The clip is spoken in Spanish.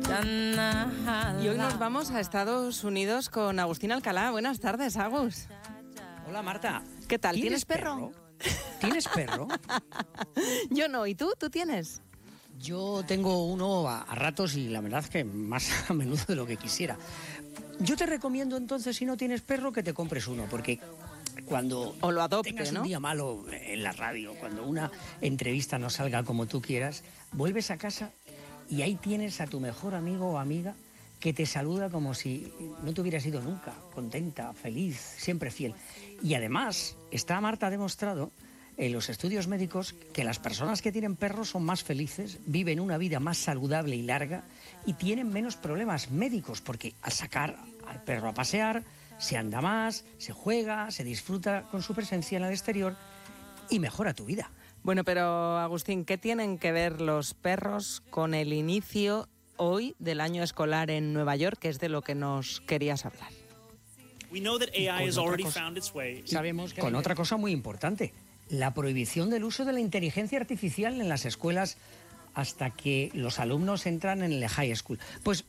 Y hoy nos vamos a Estados Unidos con Agustín Alcalá. Buenas tardes, Agus. Hola, Marta. ¿Qué tal? ¿Tienes perro? ¿Tienes perro? Yo no. ¿Y tú? ¿Tú tienes? Yo tengo uno a ratos y la verdad es que más a menudo de lo que quisiera. Yo te recomiendo entonces, si no tienes perro, que te compres uno, porque cuando o lo adopte, tengas ¿no? un día malo en la radio, cuando una entrevista no salga como tú quieras, vuelves a casa y ahí tienes a tu mejor amigo o amiga que te saluda como si no te hubieras ido nunca, contenta, feliz, siempre fiel. Y además, Marta, ha demostrado en los estudios médicos que las personas que tienen perros son más felices, viven una vida más saludable y larga y tienen menos problemas médicos, porque al sacar al perro a pasear, se anda más, se juega, se disfruta con su presencia en el exterior y mejora tu vida. Bueno, pero Agustín, ¿qué tienen que ver los perros con el inicio hoy del año escolar en Nueva York, que es de lo que nos querías hablar? Sabemos que con otra cosa muy importante, la prohibición del uso de la inteligencia artificial en las escuelas hasta que los alumnos entran en el high school. Pues